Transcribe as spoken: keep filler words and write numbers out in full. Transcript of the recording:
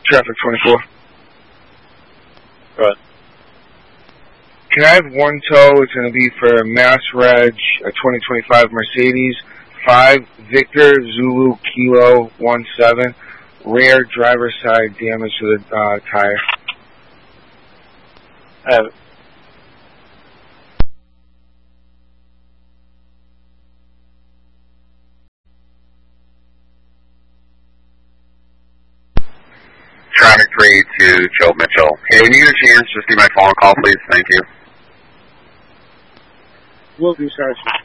Traffic twenty-four. Go ahead. Can I have one tow? It's going to be for Mass Reg, a twenty twenty-five Mercedes, five Victor Zulu Kilo one seven, rear driver's side damage to the uh, tire. I have it. Traffic three to Joe Mitchell. Hey, when you get a chance, just do my phone call, please. Thank you. Will do, Sergeant.